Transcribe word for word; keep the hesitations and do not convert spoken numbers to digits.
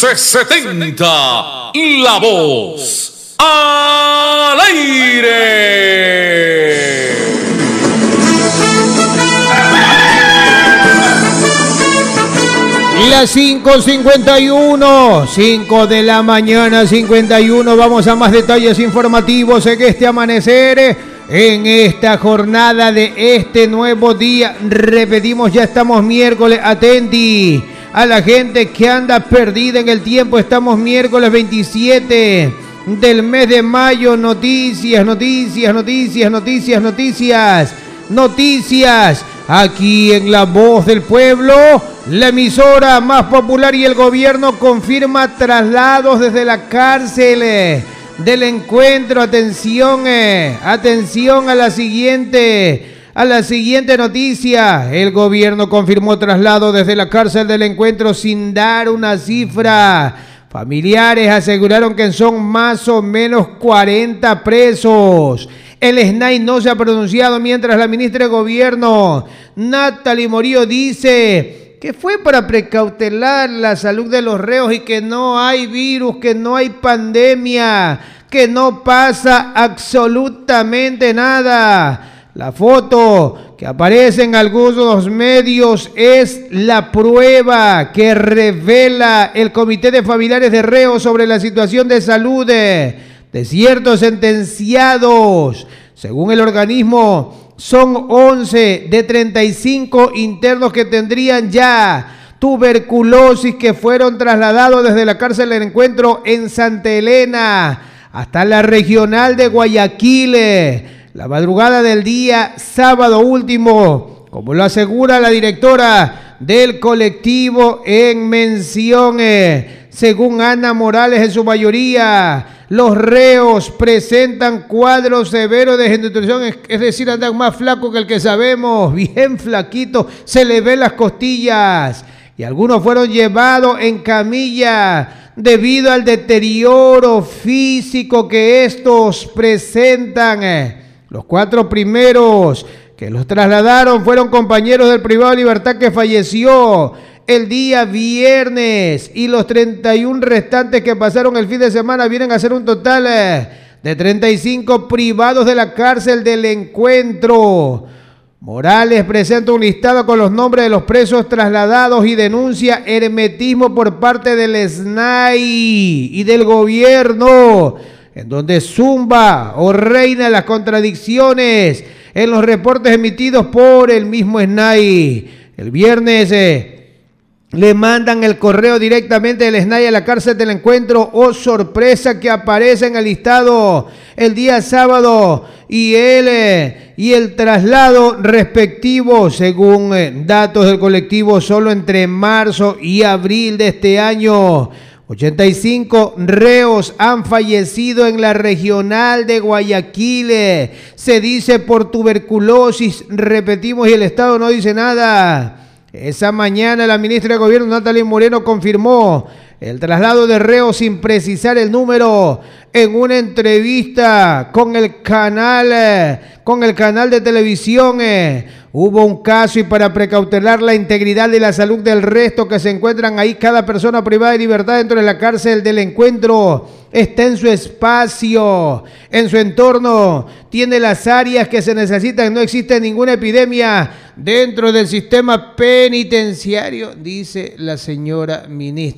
once setenta, La Voz al aire. Las cinco cincuenta y uno, cinco de la mañana, cincuenta y uno. Vamos a más detalles informativos en este amanecer, en esta jornada de este nuevo día. Repetimos, ya estamos miércoles. Atenti a la gente que anda perdida en el tiempo. Estamos miércoles veintisiete del mes de mayo. Noticias, noticias, noticias, noticias, noticias, noticias. Aquí en La Voz del Pueblo, la emisora más popular, y el gobierno confirma traslados desde la cárcel eh, del Encuentro. Atención, eh, atención a la siguiente, a la siguiente noticia. El gobierno confirmó traslado desde la cárcel del Encuentro sin dar una cifra. Familiares aseguraron que son más o menos cuarenta presos. El S N A I no se ha pronunciado, mientras la ministra de Gobierno, Natalie Morillo, dice que fue para precautelar la salud de los reos y que no hay virus, que no hay pandemia, que no pasa absolutamente nada. La foto que aparece en algunos medios es la prueba que revela el Comité de Familiares de Reos sobre la situación de salud de de ciertos sentenciados. Según el organismo, son once de treinta y cinco internos que tendrían ya tuberculosis, que fueron trasladados desde la cárcel del Encuentro en Santa Elena hasta la regional de Guayaquil la madrugada del día sábado último, como lo asegura la directora del colectivo en mención. Según Ana Morales, en su mayoría los reos presentan cuadros severos de desnutrición, es decir, andan más flacos que el que sabemos, bien flaquitos, se les ven las costillas, y algunos fueron llevados en camilla debido al deterioro físico que estos presentan. Los cuatro primeros que los trasladaron fueron compañeros del privado de libertad que falleció el día viernes, y los treinta y uno restantes que pasaron el fin de semana vienen a ser un total de treinta y cinco privados de la cárcel del Encuentro. Morales presenta un listado con los nombres de los presos trasladados y denuncia hermetismo por parte del S N A I y del gobierno, en donde zumba o reina las contradicciones en los reportes emitidos por el mismo S N A I. El viernes eh, le mandan el correo directamente del S N A I a la cárcel del Encuentro. Oh, sorpresa, que aparece en el listado el día sábado y el, eh, y el traslado respectivo, según eh, datos del colectivo, solo entre marzo y abril de este año, ochenta y cinco reos han fallecido en la regional de Guayaquil. Se dice por tuberculosis, repetimos, y el Estado no dice nada. Esa mañana la ministra de Gobierno, Natalie Moreno, confirmó el traslado de reos sin precisar el número. En una entrevista con el canal, con el canal de televisión, eh, hubo un caso, y para precautelar la integridad y la salud del resto que se encuentran ahí, cada persona privada de libertad dentro de la cárcel del Encuentro está en su espacio, en su entorno, tiene las áreas que se necesitan, no existe ninguna epidemia dentro del sistema penitenciario, dice la señora ministra.